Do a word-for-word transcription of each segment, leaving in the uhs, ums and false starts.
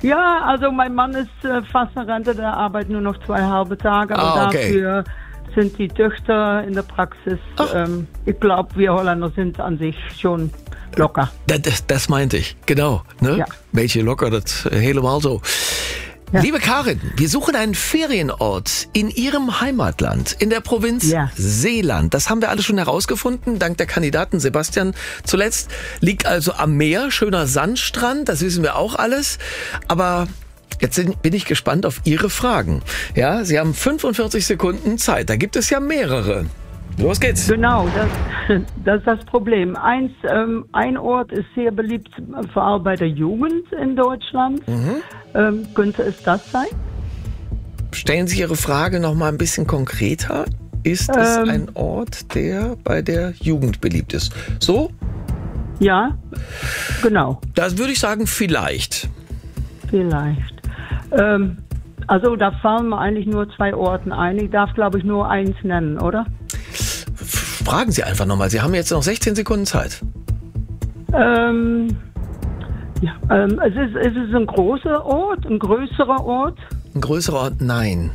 Ja, also mein Mann ist äh, fast in Rente, der arbeitet nur noch zwei halbe Tage, aber Ah, okay. dafür sind die Töchter in der Praxis. Ähm, ich glaube, wir Holländer sind an sich schon locker. Das, das, das meinte ich, genau. Ne? Ja. Beetje locker, das äh, helemaal so. Ja. Liebe Karin, wir suchen einen Ferienort in Ihrem Heimatland, in der Provinz Ja. Seeland. Das haben wir alle schon herausgefunden, dank der Kandidaten Sebastian zuletzt. Liegt also am Meer, schöner Sandstrand, das wissen wir auch alles. Aber jetzt sind, bin ich gespannt auf Ihre Fragen. Ja, Sie haben fünfundvierzig Sekunden Zeit, da gibt es ja mehrere. Los geht's. Genau, das, das ist das Problem. Eins, ähm, ein Ort ist sehr beliebt, vor allem bei der Jugend in Deutschland. Mhm. Ähm, könnte es das sein? Stellen Sie Ihre Frage noch mal ein bisschen konkreter. Ist es Ähm. ein Ort, der bei der Jugend beliebt ist? So? Ja, genau, Das würde ich sagen, vielleicht. vielleicht. Ähm, also da fallen mir eigentlich nur zwei Orten ein. Ich darf, glaube ich, nur eins nennen, oder? Fragen Sie einfach nochmal. Sie haben jetzt noch sechzehn Sekunden Zeit. Ähm, ja, ähm, es ist, es ist ein großer Ort, ein größerer Ort. Ein größerer Ort? Nein.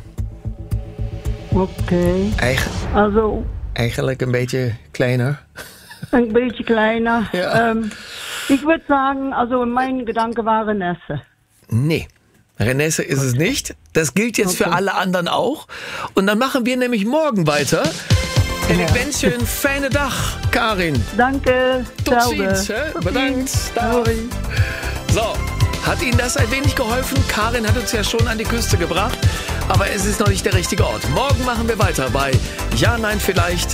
Okay, Eig also eigenlijk een beetje kleiner. ein bisschen kleiner. Ja. Ähm, ich würde sagen, also mein Gedanke war Renesse. Nee. Renesse ist es nicht. Das gilt jetzt für Okay. alle anderen auch. Und dann machen wir nämlich morgen weiter. En ik wens je een fijne dag, Karin. Danke, Tot Salve. ziens. Hè? Bedankt. Dag. Sorry. So, hat Ihnen das ein wenig geholfen? Karin hat uns ja schon an die Küste gebracht, aber es ist noch nicht der richtige Ort. Morgen machen wir weiter bei Ja, Nein, Vielleicht.